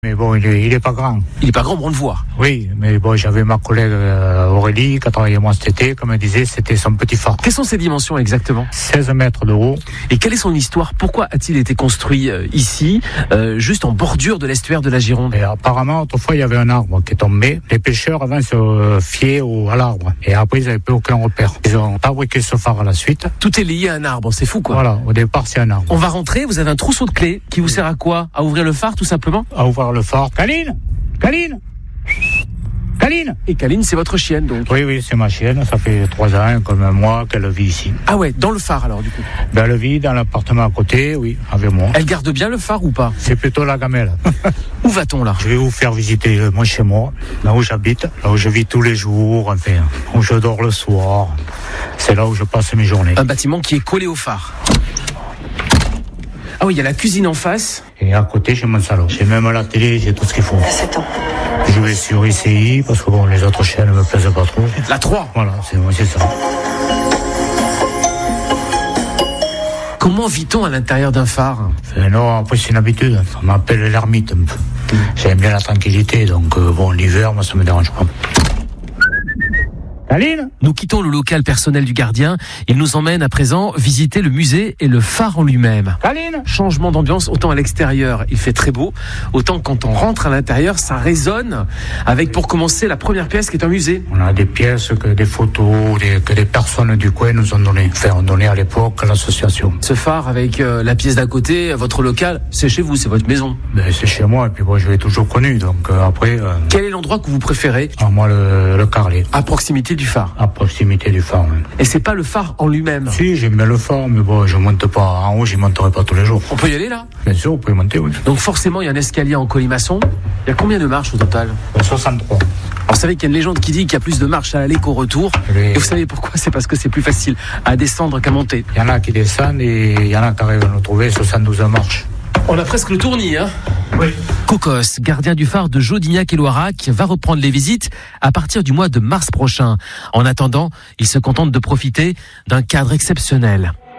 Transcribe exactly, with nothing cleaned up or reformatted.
Mais bon, il est, il est pas grand. Il est pas grand, mais on le voit. Oui, mais bon, j'avais ma collègue euh, Aurélie qui a travaillé moi cet été, comme elle disait, c'était son petit phare. Quelles sont ses dimensions exactement ? seize mètres de haut. Et quelle est son histoire ? Pourquoi a-t-il été construit euh, ici, euh, juste en bordure de l'estuaire de la Gironde ? Et apparemment, autrefois, il y avait un arbre qui est tombé. Les pêcheurs avant se euh, fiaient au, à l'arbre. Et après, ils n'avaient plus aucun repère. Ils ont fabriqué ce phare à la suite. Tout est lié à un arbre, c'est fou quoi. Voilà, au départ, c'est un arbre. On va rentrer, vous avez un trousseau de clés qui vous sert à quoi ? À ouvrir le phare tout simplement ? À ouvrir le phare. Caline Caline Caline Et Caline, c'est votre chienne donc ? Oui, oui, c'est ma chienne. Ça fait trois ans, comme moi, qu'elle vit ici. Ah ouais, dans le phare alors du coup ? Ben, elle vit dans l'appartement à côté, oui, avec moi. Elle garde bien le phare ou pas ? C'est plutôt la gamelle. Où va-t-on là ? Je vais vous faire visiter euh, moi chez moi, là où j'habite, là où je vis tous les jours, enfin, où je dors le soir. C'est là où je passe mes journées. Un bâtiment qui est collé au phare. Ah oui, il y a la cuisine en face. Et à côté, j'ai mon salon. J'ai même la télé, j'ai tout ce qu'il faut. À sept ans. Je vais sur I C I, parce que bon, les autres chaînes ne me plaisent pas trop. La trois. Voilà, c'est moi, c'est ça. Comment vit-on à l'intérieur d'un phare ? Et non, après, c'est une habitude. On m'appelle l'ermite un peu. J'aime bien la tranquillité, donc euh, bon, l'hiver, moi, ça me dérange pas. Caline ? Nous quittons le local personnel du gardien. Il nous emmène à présent visiter le musée et le phare en lui-même. Caline ? Changement d'ambiance, autant à l'extérieur, il fait très beau, autant quand on rentre à l'intérieur, ça résonne avec, pour commencer, la première pièce qui est un musée. On a des pièces, que des photos, des, que des personnes du coin nous ont donné. Enfin, ont donné à l'époque à l'association. Ce phare avec euh, la pièce d'à côté, votre local, c'est chez vous, c'est votre maison. Ben, c'est chez moi, et puis moi, je l'ai toujours connu, donc euh, après... Euh, Quel est l'endroit que vous préférez ? ah, moi, le, le Carlet. À proximité du phare. À proximité du phare, oui. Et c'est pas le phare en lui-même. Si, j'aime bien le phare, mais bon, je monte pas en haut, j'y monterai pas tous les jours. On peut y aller là ? Bien sûr, vous pouvez monter, oui. Donc forcément, il y a un escalier en colimaçon. Il y a combien de marches au total ? soixante-trois. Alors, vous savez qu'il y a une légende qui dit qu'il y a plus de marches à l'aller qu'au retour. Oui. Et vous savez pourquoi ? C'est parce que c'est plus facile à descendre qu'à monter. Il y en a qui descendent et il y en a qui arrivent à nous trouver soixante-douze marches. On a presque le tournis, hein ? Oui. Cocos, gardien du phare de Jodignac et Loirac, va reprendre les visites à partir du mois de mars prochain. En attendant, il se contente de profiter d'un cadre exceptionnel.